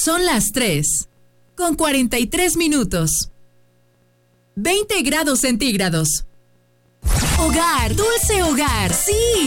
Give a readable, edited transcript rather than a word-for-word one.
Son las 3:43. 20 grados centígrados. Hogar, dulce hogar, sí.